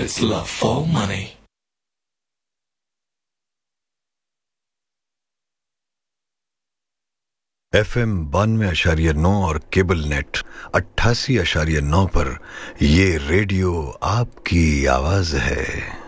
that is love for money. FM 92.9 और cable net 88.9 पर ये रेडियो आपकी आवाज है।